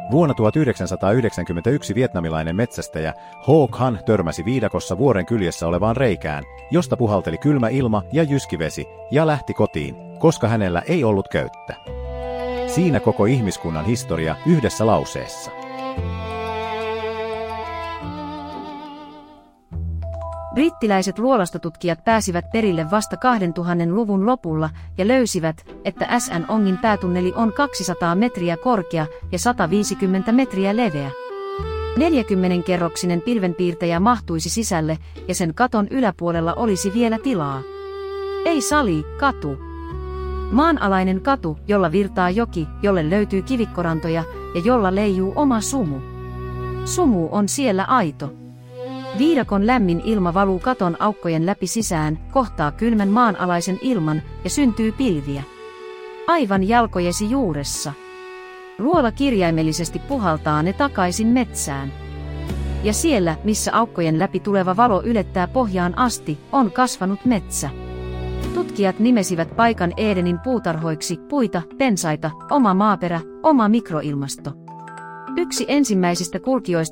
Vuonna 1991 vietnamilainen metsästäjä Ho Khan törmäsi viidakossa vuoren kyljessä olevaan reikään, josta puhalteli kylmä ilma ja jyskivesi, ja lähti kotiin, koska hänellä ei ollut köyttä. Siinä koko ihmiskunnan historia yhdessä lauseessa. Brittiläiset luolastotutkijat pääsivät perille vasta 2000-luvun lopulla ja löysivät, että St. Ongin päätunneli on 200 metriä korkea ja 150 metriä leveä. 40-kerroksinen pilvenpiirtäjä mahtuisi sisälle ja sen katon yläpuolella olisi vielä tilaa. Ei sali, katu. Maanalainen katu, jolla virtaa joki, jolle löytyy kivikkorantoja ja jolla leijuu oma sumu. Sumu on siellä aito. Viidakon lämmin ilma valuu katon aukkojen läpi sisään, kohtaa kylmän maanalaisen ilman ja syntyy pilviä. Aivan jalkojesi juuressa. Luola kirjaimellisesti puhaltaa ne takaisin metsään. Ja siellä, missä aukkojen läpi tuleva valo ylettää pohjaan asti, on kasvanut metsä. Tutkijat nimesivät paikan Edenin puutarhoiksi: puita, pensaita, oma maaperä, oma mikroilmasto. Yksi ensimmäisistä kulkijoista